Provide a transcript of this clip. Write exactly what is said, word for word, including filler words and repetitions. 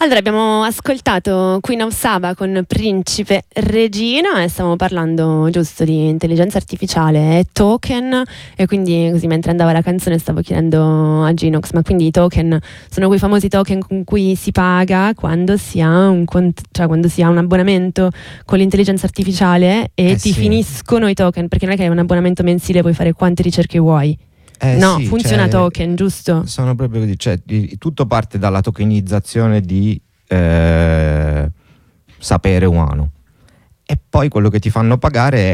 Allora, abbiamo ascoltato Queen of Saba con Principe Regina e stavamo parlando giusto di intelligenza artificiale e token, e quindi così mentre andava la canzone stavo chiedendo a Ginox, ma quindi i token sono quei famosi token con cui si paga quando si ha un, cont- cioè quando si ha un abbonamento con l'intelligenza artificiale e Eh ti sì. finiscono i token, perché non è che hai un abbonamento mensile, puoi fare quante ricerche vuoi. Eh no, sì, funziona cioè, token, giusto? Sono proprio così, cioè, di- tutto parte dalla tokenizzazione di eh, sapere umano, e poi quello che ti fanno pagare è